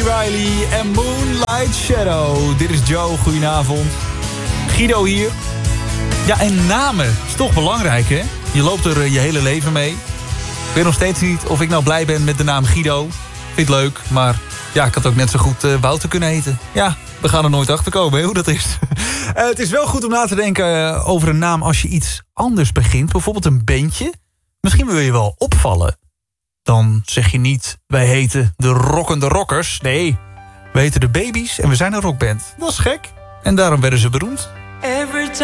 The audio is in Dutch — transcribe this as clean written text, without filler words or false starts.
Riley en Moonlight Shadow. Dit is Joe, goedenavond. Guido hier. Ja, en namen is toch belangrijk, hè? Je loopt er je hele leven mee. Ik weet nog steeds niet of ik nou blij ben met de naam Guido. Vind het leuk, maar ja, ik had ook net zo goed Wouter kunnen heten. Ja, we gaan er nooit achter komen, hè, hoe dat is. Het is wel goed om na te denken over een naam als je iets anders begint. Bijvoorbeeld een bandje. Misschien wil je wel opvallen. Dan zeg je niet, wij heten de Rockende Rockers. Nee, we heten de Baby's en we zijn een rockband. Dat is gek. En daarom werden ze beroemd.